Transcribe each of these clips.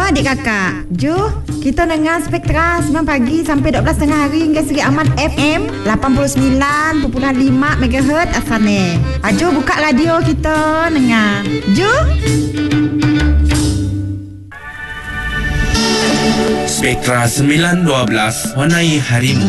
adik kakak. Ju, kita dengar Spektra 9 pagi sampai 12 tengah hari hingga Seri Aman FM 89.5 MHz asalnya. Ju, buka radio kita dengar. Ju. Spektra 912 warnai harimu.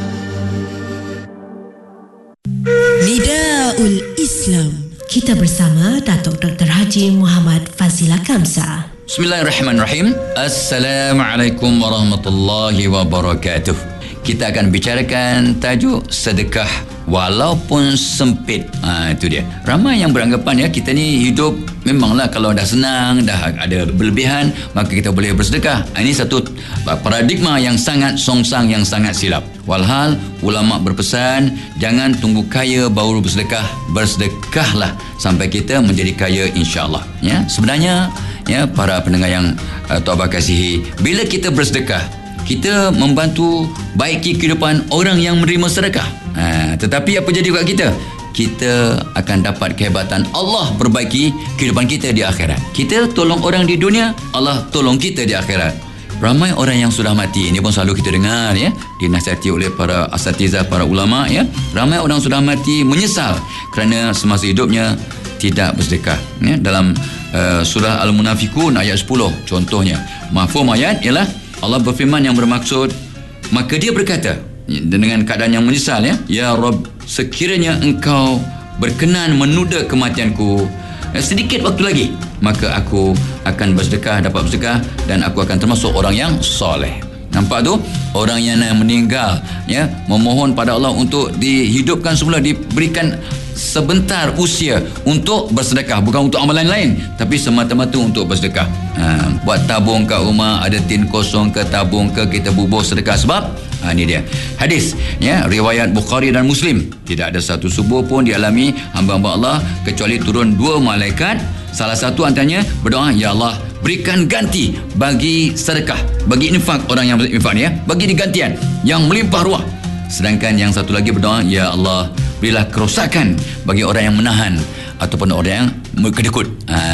Nidaul Islam. Kita bersama Datuk Dr. Haji Muhammad Fazila Kamsa. Bismillahirrahmanirrahim. Assalamualaikum warahmatullahi wabarakatuh. Kita akan bicarakan tajuk sedekah walaupun sempit. Itu dia. Ramai yang beranggapan kita ni hidup memanglah kalau dah senang, dah ada berlebihan, maka kita boleh bersedekah. Ini satu paradigma yang sangat songsang, yang sangat silap. Walhal ulama berpesan, jangan tunggu kaya baru bersedekah. Bersedekahlah sampai kita menjadi kaya, insya-Allah. Ya, sebenarnya para pendengar yang Tok Abah kasihi, bila kita bersedekah, kita membantu baiki kehidupan orang yang menerima sedekah. Tetapi apa jadi buat kita? Kita akan dapat kehebatan Allah perbaiki kehidupan kita di akhirat. Kita tolong orang di dunia, Allah tolong kita di akhirat. Ramai orang yang sudah mati, ini pun selalu kita dengar dinasihati oleh para asatizah, para ulama Ramai orang sudah mati menyesal kerana semasa hidupnya tidak bersedekah. Dalam surah Al-Munafiqun ayat 10 contohnya. Mafhum ayat ialah Allah berfirman yang bermaksud, maka dia berkata dengan keadaan yang menyesal, ya Rabb, sekiranya engkau berkenan menunda kematianku sedikit waktu lagi, maka aku akan bersedekah, dapat bersedekah, dan aku akan termasuk orang yang soleh. Nampak tu? Orang yang meninggal memohon pada Allah untuk dihidupkan semula, diberikan sebentar usia untuk bersedekah, bukan untuk amalan lain, tapi semata-mata untuk bersedekah. Buat tabung kat rumah, ada tin kosong ke, tabung ke, kita bubuh sedekah. Sebab ini dia hadis riwayat Bukhari dan Muslim, tidak ada satu subuh pun dialami hamba-hamba Allah kecuali turun 2 malaikat. Salah satu antaranya berdoa, ya Allah, berikan ganti bagi sedekah, bagi infak orang yang berinfak ni, bagi digantian yang melimpah ruah. Sedangkan yang satu lagi berdoa, ya Allah, berilah kerosakan bagi orang yang menahan ataupun orang yang kedekut.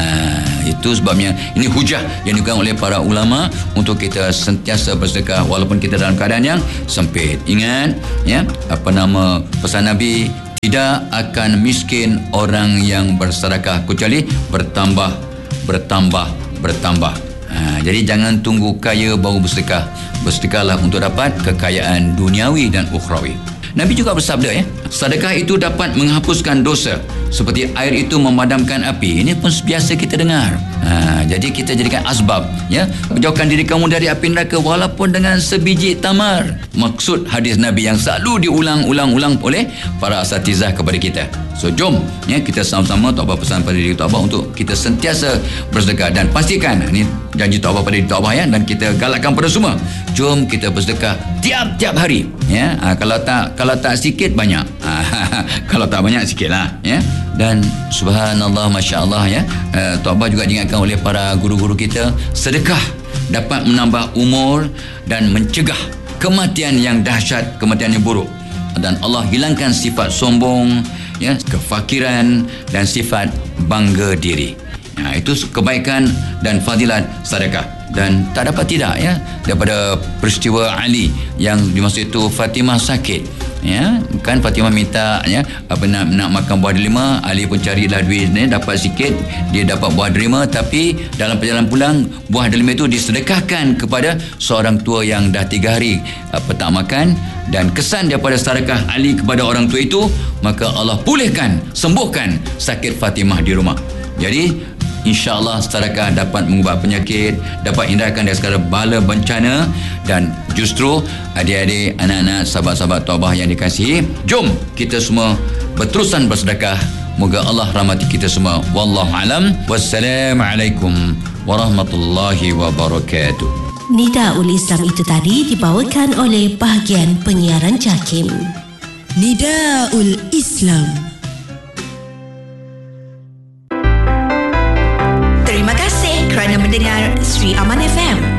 Itu sebabnya ini hujah yang digunakan oleh para ulama untuk kita sentiasa bersedekah walaupun kita dalam keadaan yang sempit. Ingat pesan Nabi, tidak akan miskin orang yang bersedekah kecuali bertambah. Jadi jangan tunggu kaya baru bersedekah. Bersedekahlah untuk dapat kekayaan duniawi dan ukhrawi. Nabi juga bersabda, sedekah itu dapat menghapuskan dosa seperti air itu memadamkan api. Ini pun biasa kita dengar. Jadi kita jadikan asbab, menjauhkan diri kamu dari api neraka walaupun dengan sebiji tamar. Maksud hadis Nabi yang selalu diulang-ulang oleh para asatizah kepada kita. So jom kita sama-sama, Tok Abah pesan pada diri Tok Abah untuk kita sentiasa bersedekah, dan pastikan ini janji Tok Abah pada diri Tok Abah dan kita galakkan pada semua, jom kita bersedekah tiap-tiap hari. Kalau tak sikit banyak. Kalau tak banyak sikitlah. Dan subhanallah, masya-Allah Tok Abah juga diingatkan oleh para guru-guru kita, sedekah dapat menambah umur dan mencegah kematian yang dahsyat, kematian yang buruk. Dan Allah hilangkan sifat sombong, kefakiran dan sifat bangga diri. Itu kebaikan dan fadilat sedekah. Dan tak dapat tidak daripada peristiwa Ali yang di masa itu Fatimah sakit, kan Fatimah minta nak makan buah delima. Ali pun carilah duit dapat sikit, dia dapat buah delima, tapi dalam perjalanan pulang buah delima itu disedekahkan kepada seorang tua yang dah 3 hari tak makan. Dan kesan daripada sedekah Ali kepada orang tua itu, maka Allah pulihkan, sembuhkan sakit Fatimah di rumah. Jadi insya-Allah sedekah dapat mengubah penyakit, dapat hindarkan dari segala bala bencana. Dan justru adik-adik, anak-anak, sahabat-sahabat Tok Abah yang dikasihi, jom kita semua berterusan bersedekah. Moga Allah rahmati kita semua. Wallahu alam. Wassalamualaikum warahmatullahi wabarakatuh. Nidaul Islam itu tadi dibawakan oleh bahagian penyiaran JAKIM. Nidaul Islam. Terima kasih kerana mendengar Sri Aman FM.